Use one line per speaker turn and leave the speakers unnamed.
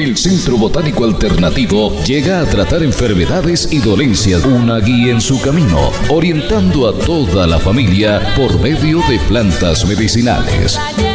el Centro Botánico Alternativo llega a tratar enfermedades y dolencias. Una guía en su camino, orientando a toda la familia por medio de plantas medicinales.